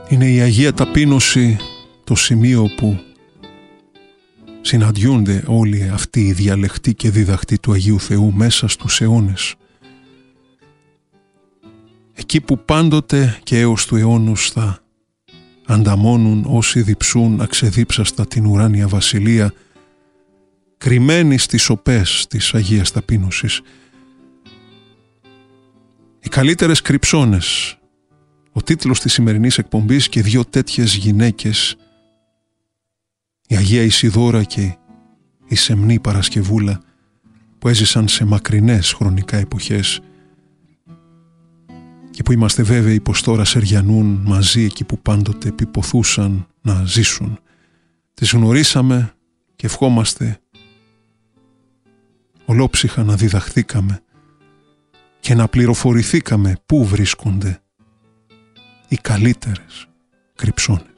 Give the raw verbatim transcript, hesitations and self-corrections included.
Είναι η Αγία Ταπείνωση το σημείο που συναντιούνται όλοι αυτοί οι διαλεκτοί και διδαχτοί του Αγίου Θεού μέσα στους αιώνες. Εκεί που πάντοτε και έως του αιώνους θα ανταμώνουν όσοι διψούν αξεδίψαστα την ουράνια βασιλεία, κρυμμένοι στις σοπές της Αγίας Ταπείνωσης. Οι καλύτερες κρυψώνες, ο τίτλος της σημερινής εκπομπής, και δύο τέτοιες γυναίκες, η Αγία Ισιδώρα και η Σεμνή Παρασκευούλα, που έζησαν σε μακρινές χρονικά εποχές και που είμαστε βέβαιοι πως τώρα σεριανούν μαζί εκεί που πάντοτε επιποθούσαν να ζήσουν. Τις γνωρίσαμε και ευχόμαστε ολόψυχα να διδαχθήκαμε και να πληροφορηθήκαμε πού βρίσκονται οι καλύτερες κρυψώνες.